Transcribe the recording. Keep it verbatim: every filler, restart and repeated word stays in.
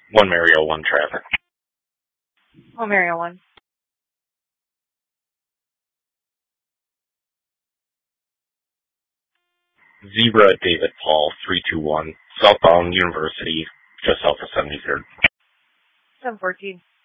One Mario, one traffic. One Mario, one. Zebra David Paul, three two one, southbound University, just south of seventy-third. seven fourteen.